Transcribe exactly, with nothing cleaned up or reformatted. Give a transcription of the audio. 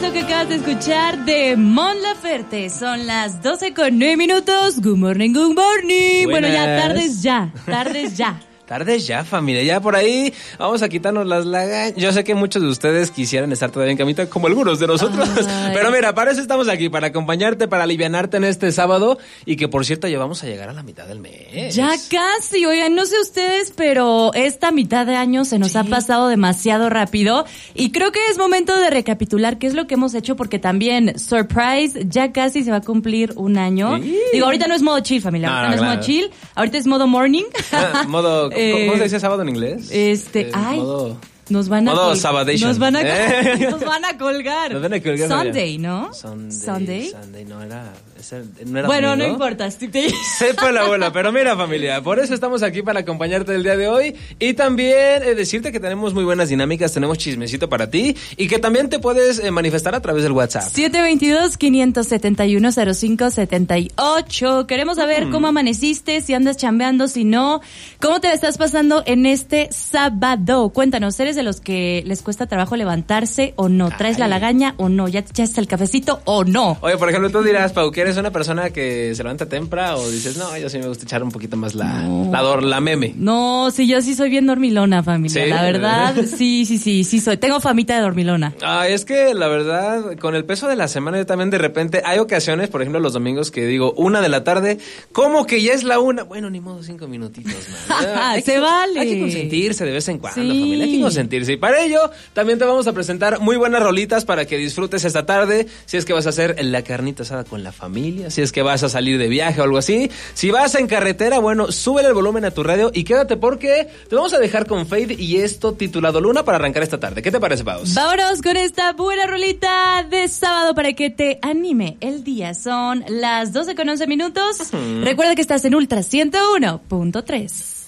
eso que acabas de escuchar de Mon Laferte. Son las doce con nueve minutos. Good morning, good morning. Buenas. Bueno, ya, tardes ya, tardes ya. Tardes ya, familia, ya por ahí vamos a quitarnos las lagañas. Yo sé que muchos de ustedes quisieran estar todavía en camita, como algunos de nosotros. Ay. Pero mira, para eso estamos aquí, para acompañarte, para alivianarte en este sábado. Y que, por cierto, ya vamos a llegar a la mitad del mes. Ya casi, oigan, no sé ustedes, pero esta mitad de año se nos sí. ha pasado demasiado rápido. Y creo que es momento de recapitular qué es lo que hemos hecho, porque también, surprise, ya casi se va a cumplir un año. Sí. Digo, ahorita no es modo chill, familia, ahorita no, no, no claro. es modo chill, ahorita es modo morning. Ah, modo... ¿Cómo se dice sábado en inglés? Este, eh, ay, modo, nos van a modo sabadation. Nos van a ¿Eh? nos van a colgar. Nos van a colgar. Sunday, ¿no? Sunday. Sunday. Sunday no era, ese, no era bueno, domingo. No importa. Sepa la abuela, pero mira, familia, por eso estamos aquí para acompañarte el día de hoy y también eh, decirte que tenemos muy buenas dinámicas, tenemos chismecito para ti y que también te puedes eh, manifestar a través del WhatsApp. siete dos dos, cinco siete uno, cero cinco siete ocho. Queremos saber mm. cómo amaneciste, si andas chambeando, si no, cómo te estás pasando en este sábado. Cuéntanos, ¿eres de los que les cuesta trabajo levantarse o no? ¿Traes Ay. la lagaña o no? ¿Ya te echaste el cafecito o no? Oye, por ejemplo, tú dirás, Pau, que eres una persona que se levanta temprano o dices, no, yo sí me gusta echar un poquito más la, no. la, dor, la meme. No, sí, yo sí soy bien dormilona, familia. ¿Sí? La verdad, sí, sí, sí, sí soy. Tengo famita de dormilona. Ah, es que la verdad, con el peso de la semana yo también de repente, hay ocasiones, por ejemplo, los domingos que digo, una de la tarde, ¿cómo que ya es la una? Bueno, ni modo, cinco minutitos, man. Se que, vale. Hay que consentirse de vez en cuando, sí. familia, hay que consentirse. Y para ello, también te vamos a presentar muy buenas rolitas para que disfrutes esta tarde, si es que vas a hacer la carnita asada con la familia, si es que vas a salir de viaje o algo así. Si vas en carretera, bueno, súbele el volumen a tu radio y quédate porque te vamos a dejar con Fade y esto titulado Luna para arrancar esta tarde. ¿Qué te parece, Paus? Vámonos con esta buena rolita de sábado para que te anime el día. Son las doce con once minutos. Uh-huh. Recuerda que estás en Ultra ciento uno punto tres.